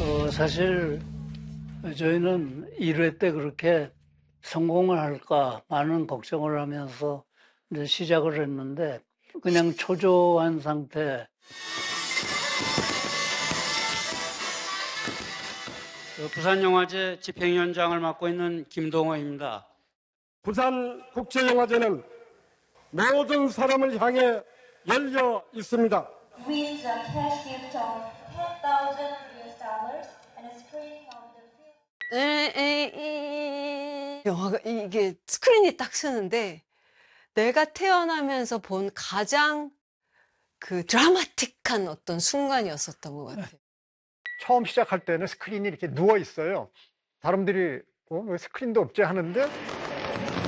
사실 저희는 1회 때 그렇게 성공을 할까 많은 걱정을 하면서 이제 시작을 했는데 그냥 초조한 상태. 부산영화제 집행위원장을 맡고 있는 김동호입니다. 부산국제영화제는 모든 사람을 향해 열려 있습니다. With a cash gift of $10,000 and a screening of the film. 영화가 이게 스크린이 딱 쓰는데 내가 태어나면서 본 가장 그 드라마틱한 어떤 순간이었었던 것 같아요. 처음 시작할 때는 스크린이 이렇게 누워 있어요. 사람들이 왜 스크린도 없지 하는데